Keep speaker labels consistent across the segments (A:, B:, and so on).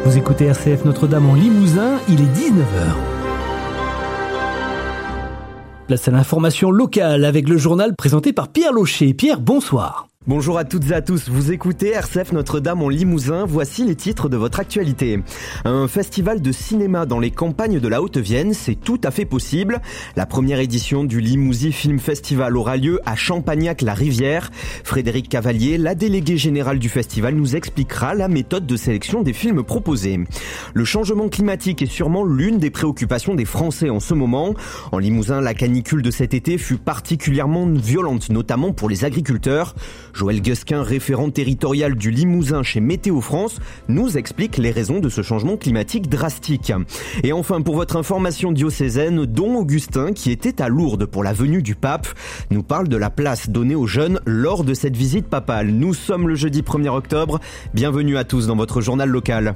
A: Vous écoutez RCF Notre-Dame en Limousin, il est 19h. Place à l'information locale avec le journal présenté par Pierre Locher. Pierre, bonsoir.
B: Bonjour à toutes et à tous, vous écoutez RCF Notre-Dame en Limousin, voici les titres de votre actualité. Un festival de cinéma dans les campagnes de la Haute-Vienne, c'est tout à fait possible. La première édition du Limousin Film Festival aura lieu à Champagnac-la-Rivière. Frédéric Cavalier, la déléguée générale du festival, nous expliquera la méthode de sélection des films proposés. Le changement climatique est sûrement l'une des préoccupations des Français en ce moment. En Limousin, la canicule de cet été fut particulièrement violente, notamment pour les agriculteurs. Joël Guesquin, référent territorial du Limousin chez Météo France, nous explique les raisons de ce changement climatique drastique. Et enfin, pour votre information diocésaine, Don Augustin, qui était à Lourdes pour la venue du pape, nous parle de la place donnée aux jeunes lors de cette visite papale. Nous sommes le jeudi 1er octobre. Bienvenue à tous dans votre journal local.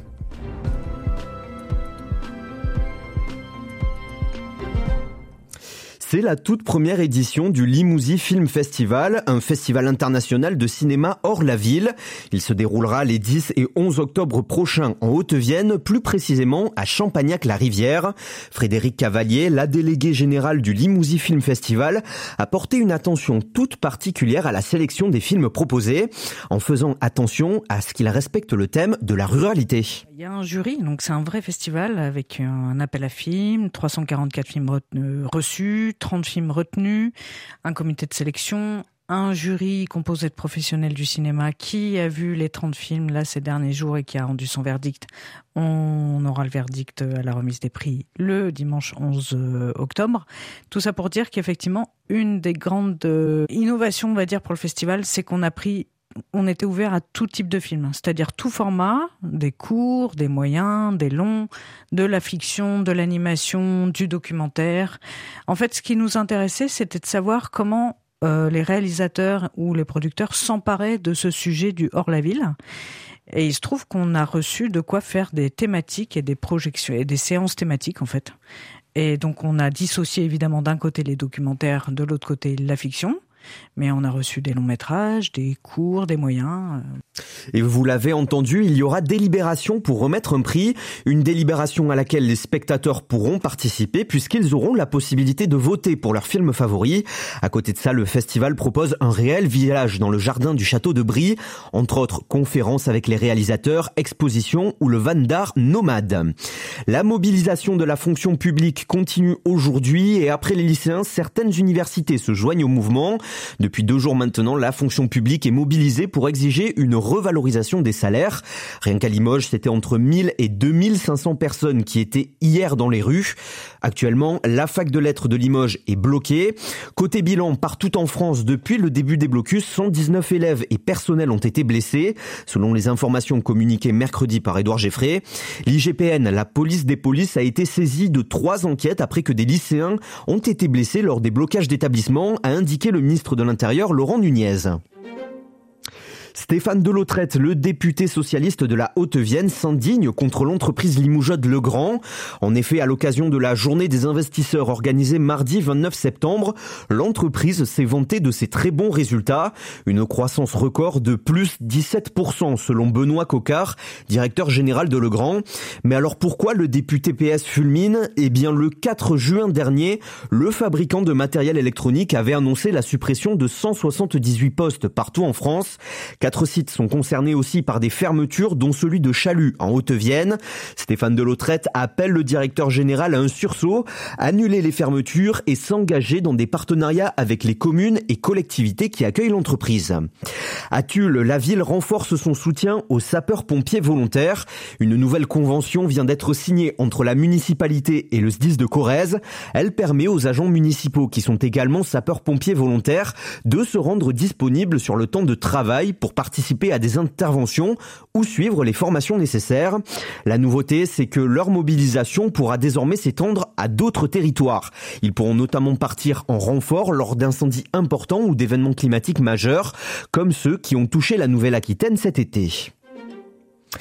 B: C'est la toute première édition du Limousin Film Festival, un festival international de cinéma hors la ville. Il se déroulera les 10 et 11 octobre prochains en Haute-Vienne, plus précisément à Champagnac-la-Rivière. Frédéric Cavalier, la déléguée générale du Limousin Film Festival, a porté une attention toute particulière à la sélection des films proposés, en faisant attention à ce qu'il respecte le thème de la ruralité.
C: Il y a un jury, donc c'est un vrai festival avec un appel à films, 344 films reçus, 30 films retenus, un comité de sélection, un jury composé de professionnels du cinéma qui a vu les 30 films là ces derniers jours et qui a rendu son verdict. On aura le verdict à la remise des prix le dimanche 11 octobre. Tout ça pour dire qu'effectivement, une des grandes innovations, on va dire, pour le festival, c'est on était ouvert à tout type de films, c'est-à-dire tout format, des courts, des moyens, des longs, de la fiction, de l'animation, du documentaire. En fait, ce qui nous intéressait, c'était de savoir comment les réalisateurs ou les producteurs s'emparaient de ce sujet du hors-la-ville. Et il se trouve qu'on a reçu de quoi faire des thématiques et des projections et des séances thématiques, en fait. Et donc, on a dissocié évidemment d'un côté les documentaires, de l'autre côté la fiction. Mais on a reçu des longs métrages, des courts, des moyens.
B: Et vous l'avez entendu, il y aura délibération pour remettre un prix. Une délibération à laquelle les spectateurs pourront participer puisqu'ils auront la possibilité de voter pour leur film favori. À côté de ça, le festival propose un réel village dans le jardin du château de Brie. Entre autres, conférences avec les réalisateurs, expositions ou le van d'art nomade. La mobilisation de la fonction publique continue aujourd'hui et après les lycéens, certaines universités se joignent au mouvement. Depuis 2 jours maintenant, la fonction publique est mobilisée pour exiger une revalorisation des salaires. Rien qu'à Limoges, c'était entre 1000 et 2500 personnes qui étaient hier dans les rues. Actuellement, la fac de lettres de Limoges est bloquée. Côté bilan, partout en France, depuis le début des blocus, 119 élèves et personnels ont été blessés, selon les informations communiquées mercredi par Édouard Geffray. L'IGPN, la police des polices, a été saisie de 3 enquêtes après que des lycéens ont été blessés lors des blocages d'établissements, a indiqué le ministre de l'Intérieur, Laurent Nunez. Stéphane Delautrette, le député socialiste de la Haute-Vienne, s'indigne contre l'entreprise limougeotte Legrand. En effet, à l'occasion de la journée des investisseurs organisée mardi 29 septembre, l'entreprise s'est vantée de ses très bons résultats. Une croissance record de plus 17% selon Benoît Coquart, directeur général de Legrand. Mais alors pourquoi le député PS fulmine ? Eh bien, le 4 juin dernier, le fabricant de matériel électronique avait annoncé la suppression de 178 postes partout en France. 4 sites sont concernés aussi par des fermetures, dont celui de Chalut, en Haute-Vienne. Stéphane Delautrette appelle le directeur général à un sursaut, annuler les fermetures et s'engager dans des partenariats avec les communes et collectivités qui accueillent l'entreprise. À Tulle, la ville renforce son soutien aux sapeurs-pompiers volontaires. Une nouvelle convention vient d'être signée entre la municipalité et le SDIS de Corrèze. Elle permet aux agents municipaux, qui sont également sapeurs-pompiers volontaires, de se rendre disponibles sur le temps de travail pour participer à des interventions ou suivre les formations nécessaires. La nouveauté, c'est que leur mobilisation pourra désormais s'étendre à d'autres territoires. Ils pourront notamment partir en renfort lors d'incendies importants ou d'événements climatiques majeurs, comme ceux qui ont touché la Nouvelle-Aquitaine cet été.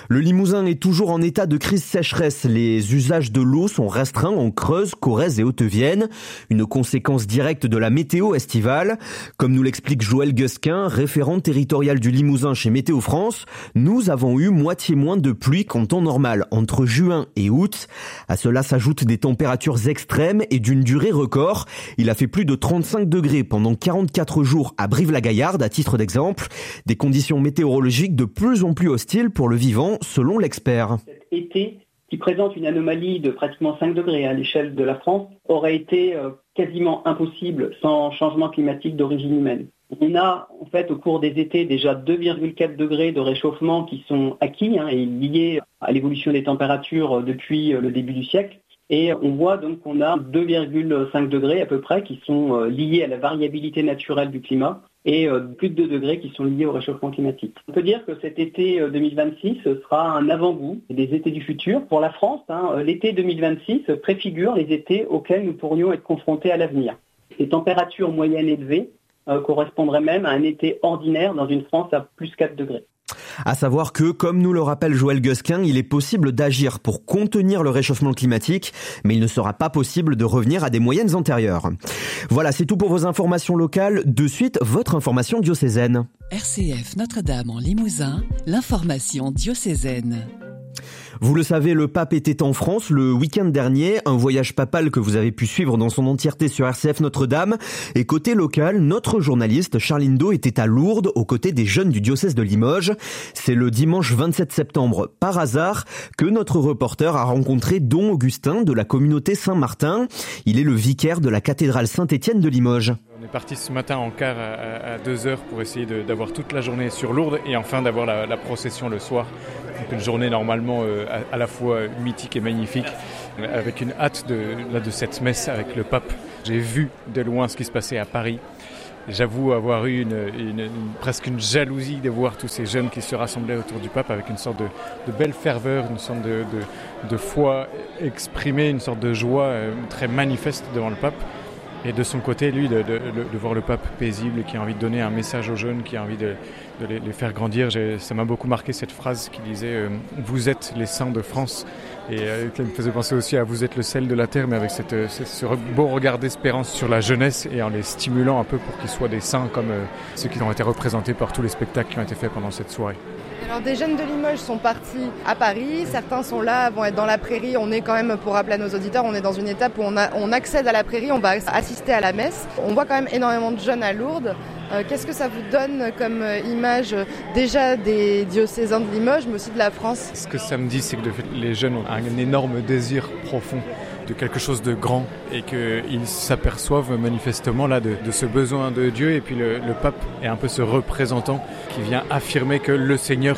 B: Le Limousin est toujours en état de crise sécheresse. Les usages de l'eau sont restreints en Creuse, Corrèze et Haute-Vienne. Une conséquence directe de la météo estivale. Comme nous l'explique Joël Gusquin, référent territorial du Limousin chez Météo France, nous avons eu moitié moins de pluie qu'en temps normal entre juin et août. À cela s'ajoutent des températures extrêmes et d'une durée record. Il a fait plus de 35 degrés pendant 44 jours à Brive-la-Gaillarde, à titre d'exemple. Des conditions météorologiques de plus en plus hostiles pour le vivant, selon l'expert.
D: Cet été, qui présente une anomalie de pratiquement 5 degrés à l'échelle de la France, aurait été quasiment impossible sans changement climatique d'origine humaine. On a en fait au cours des étés déjà 2,4 degrés de réchauffement qui sont acquis et liés à l'évolution des températures depuis le début du siècle. Et on voit donc qu'on a 2,5 degrés à peu près qui sont liés à la variabilité naturelle du climat et plus de 2 degrés qui sont liés au réchauffement climatique. On peut dire que cet été 2026 sera un avant-goût des étés du futur. Pour la France, l'été 2026 préfigure les étés auxquels nous pourrions être confrontés à l'avenir. Ces températures moyennes élevées correspondraient même à un été ordinaire dans une France à plus 4 degrés.
B: À savoir que, comme nous le rappelle Joël Gusquin, il est possible d'agir pour contenir le réchauffement climatique, mais il ne sera pas possible de revenir à des moyennes antérieures. Voilà, c'est tout pour vos informations locales. De suite, votre information diocésaine.
E: RCF Notre-Dame en Limousin, l'information diocésaine.
B: Vous le savez, le pape était en France le week-end dernier, un voyage papal que vous avez pu suivre dans son entièreté sur RCF Notre-Dame. Et côté local, notre journaliste Charline Do était à Lourdes aux côtés des jeunes du diocèse de Limoges. C'est le dimanche 27 septembre, par hasard, que notre reporter a rencontré Don Augustin de la communauté Saint-Martin. Il est le vicaire de la cathédrale Saint-Étienne de Limoges.
F: On est parti ce matin en car à 2h pour essayer d'avoir toute la journée sur Lourdes et enfin d'avoir la procession le soir. Donc une journée normalement à la fois mythique et magnifique, avec une hâte de cette messe avec le pape. J'ai vu de loin ce qui se passait à Paris. J'avoue avoir eu presque une jalousie de voir tous ces jeunes qui se rassemblaient autour du pape avec une sorte de belle ferveur, une sorte de foi exprimée, une sorte de joie très manifeste devant le pape. Et de son côté, lui, de voir le pape paisible qui a envie de donner un message aux jeunes, qui a envie de les faire grandir. Ça m'a beaucoup marqué cette phrase qui disait « Vous êtes les saints de France ». Et qui me faisait penser aussi à « Vous êtes le sel de la terre », mais avec ce beau regard d'espérance sur la jeunesse et en les stimulant un peu pour qu'ils soient des saints comme ceux qui ont été représentés par tous les spectacles qui ont été faits pendant cette soirée.
G: Alors des jeunes de Limoges sont partis à Paris, certains sont là, vont être dans la prairie. On est quand même, pour rappeler à nos auditeurs, on est dans une étape où on accède à la prairie, on va assister à la messe. On voit quand même énormément de jeunes à Lourdes. Qu'est-ce que ça vous donne comme image déjà des diocésains de Limoges, mais aussi de la France ?
F: Ce que ça me dit, c'est que les jeunes ont un énorme désir profond de quelque chose de grand et qu'ils s'aperçoivent manifestement là de ce besoin de Dieu. Et puis le pape est un peu ce représentant qui vient affirmer que le Seigneur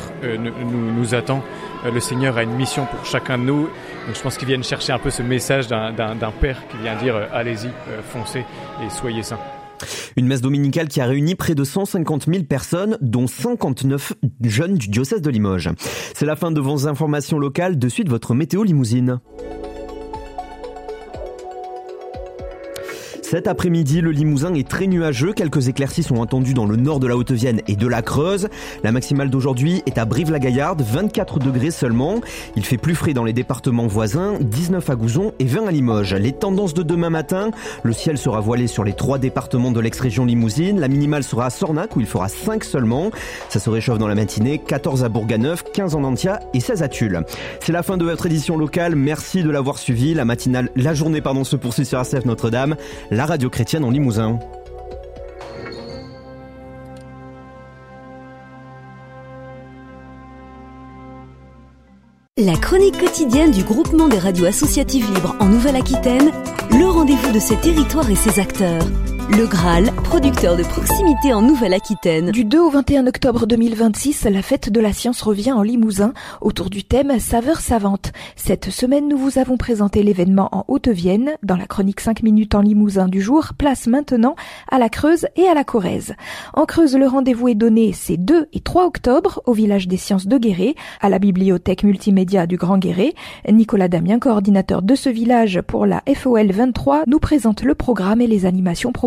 F: nous attend. Le Seigneur a une mission pour chacun de nous. Donc je pense qu'ils viennent chercher un peu ce message d'un père qui vient dire allez-y, foncez et soyez saints.
B: Une messe dominicale qui a réuni près de 150 000 personnes, dont 59 jeunes du diocèse de Limoges. C'est la fin de vos informations locales. De suite, votre météo limousine. Cet après-midi, le Limousin est très nuageux. Quelques éclaircies sont attendues dans le nord de la Haute-Vienne et de la Creuse. La maximale d'aujourd'hui est à Brive-la-Gaillarde, 24 degrés seulement. Il fait plus frais dans les départements voisins, 19 à Gouzon et 20 à Limoges. Les tendances de demain matin, le ciel sera voilé sur les 3 départements de l'ex-région limousine. La minimale sera à Sornac où il fera 5 seulement. Ça se réchauffe dans la matinée, 14 à Bourganeuf, 15 en Antia et 16 à Tulle. C'est la fin de votre édition locale. Merci de l'avoir suivi. La journée se poursuit sur RCF Notre-Dame. La radio chrétienne en Limousin.
H: La chronique quotidienne du groupement des radios associatives libres en Nouvelle-Aquitaine, le rendez-vous de ses territoires et ses acteurs. Le Graal, producteur de proximité en Nouvelle-Aquitaine.
I: Du 2 au 21 octobre 2026, la fête de la science revient en Limousin autour du thème Saveurs savantes. Cette semaine, nous vous avons présenté l'événement en Haute-Vienne. Dans la chronique 5 minutes en Limousin du jour, place maintenant à la Creuse et à la Corrèze. En Creuse, le rendez-vous est donné ces 2 et 3 octobre au village des sciences de Guéret, à la bibliothèque multimédia du Grand Guéret. Nicolas Damien, coordinateur de ce village pour la FOL 23, nous présente le programme et les animations proposées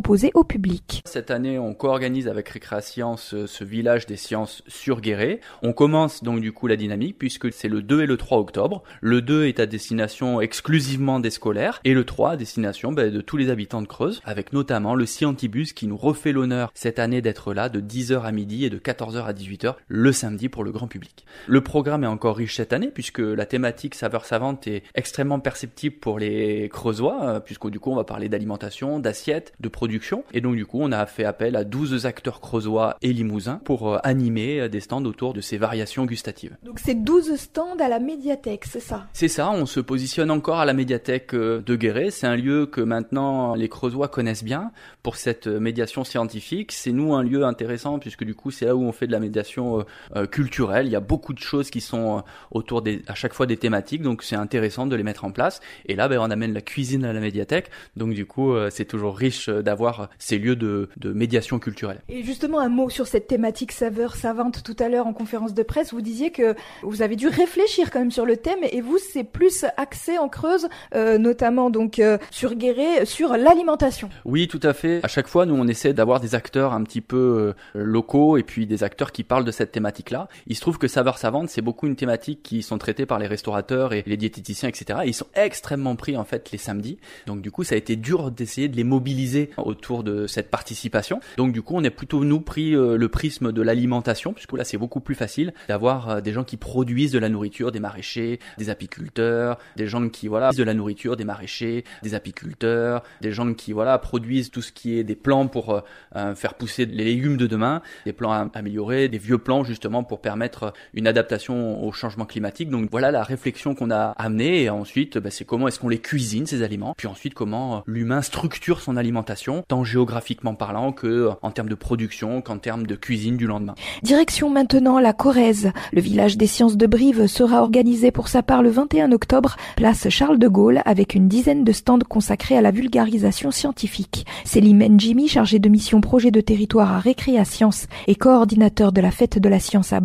I: proposés au public.
J: Cette année, on co-organise avec Récréasciences ce village des sciences sur Guéret. On commence donc du coup la dynamique puisque c'est le 2 et le 3 octobre. Le 2 est à destination exclusivement des scolaires et le 3 à destination de tous les habitants de Creuse, avec notamment le Scientibus qui nous refait l'honneur cette année d'être là de 10h à midi et de 14h à 18h le samedi pour le grand public. Le programme est encore riche cette année puisque la thématique saveur savante est extrêmement perceptible pour les Creusois puisque du coup on va parler d'alimentation, d'assiettes, de production et donc du coup on a fait appel à 12 acteurs creusois et limousins pour animer des stands autour de ces variations gustatives.
I: Donc c'est 12 stands à la médiathèque, c'est ça?
J: C'est ça, on se positionne encore à la médiathèque de Guéret. C'est un lieu que maintenant les Creusois connaissent bien pour cette médiation scientifique. C'est nous un lieu intéressant puisque du coup c'est là où on fait de la médiation culturelle. Il y a beaucoup de choses qui sont autour à chaque fois des thématiques, donc c'est intéressant de les mettre en place. Et là on amène la cuisine à la médiathèque, donc du coup c'est toujours riche d'avoir ces lieux de médiation culturelle.
I: Et justement un mot sur cette thématique saveur savante. Tout à l'heure en conférence de presse vous disiez que vous avez dû réfléchir quand même sur le thème et vous c'est plus axé en Creuse, notamment donc sur Guéret, sur l'alimentation.
J: Oui, tout à fait. À chaque fois, nous, on essaie d'avoir des acteurs un petit peu locaux et puis des acteurs qui parlent de cette thématique-là. Il se trouve que saveur savante, c'est beaucoup une thématique qui sont traitées par les restaurateurs et les diététiciens, etc. Et ils sont extrêmement pris en fait les samedis. Donc du coup, ça a été dur d'essayer de les mobiliser autour de cette participation. Donc du coup, on est plutôt nous pris le prisme de l'alimentation, puisque là, c'est beaucoup plus facile d'avoir des gens qui produisent de la nourriture, des maraîchers, des apiculteurs, des gens qui de la nourriture, des maraîchers, des apiculteurs, des gens qui produisent tout ce qui est des plants pour faire pousser les légumes de demain, des plants améliorés, des vieux plants justement pour permettre une adaptation au changement climatique. Donc voilà la réflexion qu'on a amenée et ensuite c'est comment est-ce qu'on les cuisine ces aliments, puis ensuite comment l'humain structure son alimentation, tant géographiquement parlant que en termes de production qu'en termes de cuisine du lendemain.
I: Direction maintenant la Corrèze. Le village des sciences de Brive sera organisé pour sa part le 21 octobre, place Charles de Gaulle, avec une dizaine de stands consacrés à la vulgarisation scientifique. Célim Njimi, chargé de mission projet de territoire à Récréasciences et coordinateur de la fête de la science à